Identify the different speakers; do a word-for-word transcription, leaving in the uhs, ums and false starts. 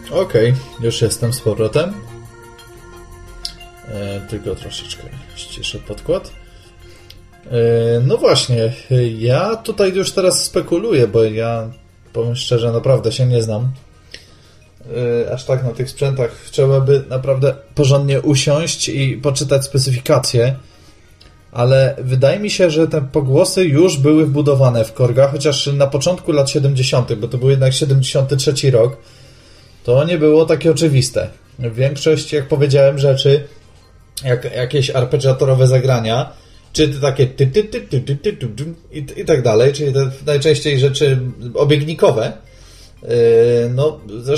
Speaker 1: Okej, okay, już jestem z powrotem. E, tylko troszeczkę ściszę podkład. E, no właśnie, ja tutaj już teraz spekuluję, bo ja, powiem szczerze, naprawdę się nie znam. E, aż tak na tych sprzętach trzeba by naprawdę porządnie usiąść i poczytać specyfikacje. Ale wydaje mi się, że te pogłosy już były wbudowane w Korga, chociaż na początku lat siedemdziesiątych, bo to był jednak siedemdziesiąty trzeci rok, to nie było takie oczywiste. Większość, jak powiedziałem, rzeczy, jak jakieś arpeggiatorowe zagrania, czy te takie ty, ty, ty, ty, ty, ty, ty, i, i tak dalej, czyli te najczęściej rzeczy obiegnikowe, no